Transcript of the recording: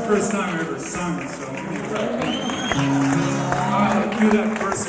first time I ever sung, so. I'll do that first